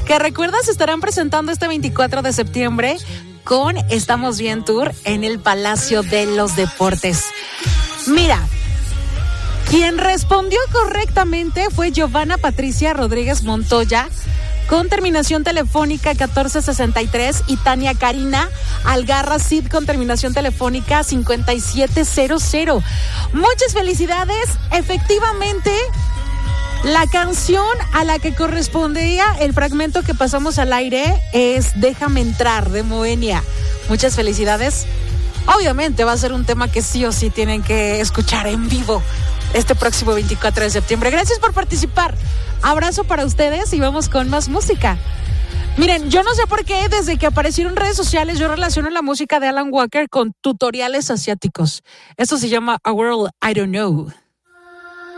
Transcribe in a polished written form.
que recuerdas estarán presentando este 24 de septiembre con Estamos Bien Tour en el Palacio de los Deportes. Mira, quien respondió correctamente fue Giovanna Patricia Rodríguez Montoya, con terminación telefónica 1463, y Tania Karina Algarra Cid con terminación telefónica 5700. Muchas felicidades. Efectivamente, la canción a la que correspondía el fragmento que pasamos al aire es Déjame Entrar, de Moenia. Muchas felicidades. Obviamente va a ser un tema que sí o sí tienen que escuchar en vivo este próximo 24 de septiembre. Gracias por participar. Abrazo para ustedes y vamos con más música. Miren, yo no sé por qué desde que aparecieron en redes sociales yo relaciono la música de Alan Walker con tutoriales asiáticos. Esto se llama A World I Don't Know.